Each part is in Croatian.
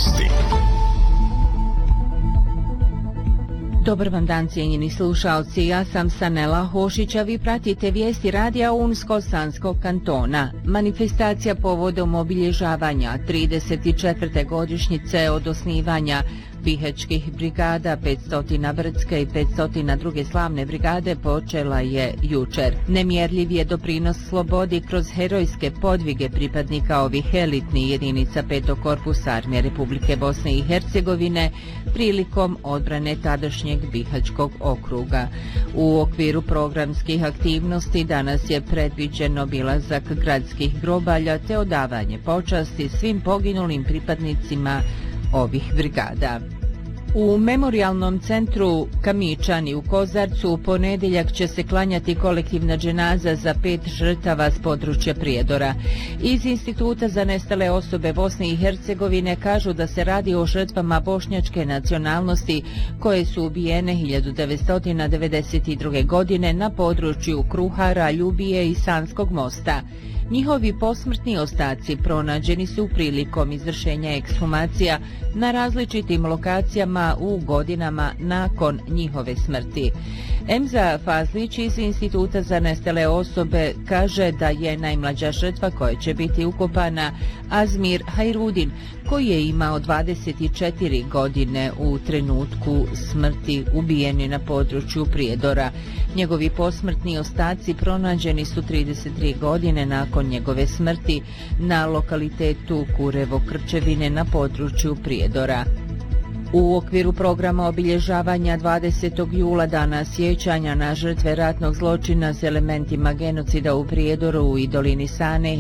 vijesti. Dobar vam dan, cijenjeni slušalci, ja sam Sanela Hošić, a vi pratite vijesti radija Unsko-Sanskog kantona. Manifestacija povodom obilježavanja 34. godišnjice od osnivanja bihaćkih brigada, 500 Brdske i 500 druge slavne brigade počela je jučer. Nemjerljiv je doprinos slobodi kroz herojske podvige pripadnika ovih elitnih jedinica 5. korpusa armije Republike Bosne i Hercegovine prilikom odbrane tadašnjeg Bihaćkog okruga. U okviru programskih aktivnosti danas je predviđen obilazak gradskih grobalja te odavanje počasti svim poginulim pripadnicima ovih brigada. U memorijalnom centru Kamičani u Kozarcu u ponedjeljak će se klanjati kolektivna dženaza za 5 žrtava s područja Prijedora. Iz Instituta za nestale osobe Bosne i Hercegovine kažu da se radi o žrtvama bošnjačke nacionalnosti koje su ubijene 1992. godine na području Kruhara, Ljubije i Sanskog mosta. Njihovi posmrtni ostaci pronađeni su prilikom izvršenja ekshumacija na različitim lokacijama u godinama nakon njihove smrti. Emza Fazlić iz Instituta za nestale osobe kaže da je najmlađa žrtva koja će biti ukopana Azmir Hajrudin, koji je imao 24 godine u trenutku smrti, ubijen je na području Prijedora. Njegovi posmrtni ostaci pronađeni su 33 godine nakon njegove smrti na lokalitetu Kurevo Krčevine na području Prijedora. U okviru programa obilježavanja 20. jula dana sjećanja na žrtve ratnog zločina s elementima genocida u Prijedoru i dolini Sane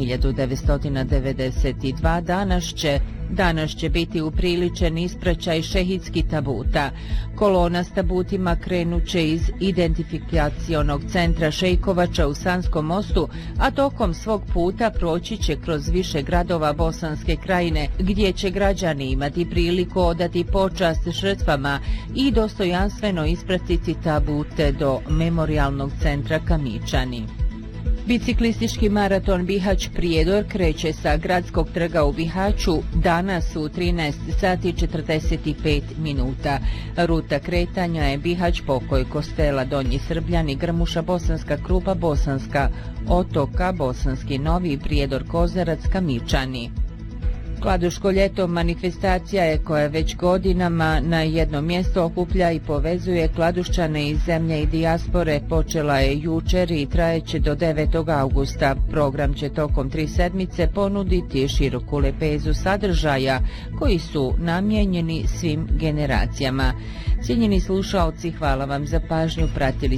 1992 danas će biti upriličen ispraćaj šehidski tabuta. Kolona s tabutima krenuće iz identifikacionog centra Šejkovača u Sanskom mostu, a tokom svog puta proći će kroz više gradova Bosanske krajine, gdje će građani imati priliku odati počast žrtvama i dostojanstveno ispratiti tabute do memorijalnog centra Kamičani. Biciklistički maraton Bihać Prijedor kreće sa gradskog trga u Bihaću danas u 13 sati i 45 minuta. Ruta kretanja je Bihać, Pokoj, Kostela, Donji Srbljani, Grmuša, Bosanska Krupa, Bosanska Otoka, Bosanski Novi, Prijedor, Kozarac, Kamičani. Kladuško ljeto manifestacija je koja već godinama na jedno mjesto okuplja i povezuje Kladuščane iz zemlje i dijaspore. Počela je jučer i trajeće do 9. augusta. Program će tokom 3 sedmice ponuditi široku lepezu sadržaja koji su namijenjeni svim generacijama. Cijenjeni slušaoci, hvala vam za pažnju, pratili